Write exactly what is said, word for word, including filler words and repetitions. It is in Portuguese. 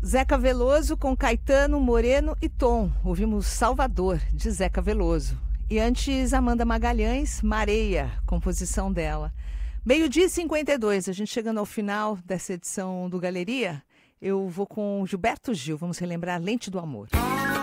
Zeca Veloso com Caetano, Moreno e Tom. Ouvimos Salvador, de Zeca Veloso. E antes, Amanda Magalhães, Mareia, composição dela. Meio-dia e cinquenta e dois, a gente chegando ao final dessa edição do Galeria, eu vou com Gilberto Gil, vamos relembrar Lente do Amor.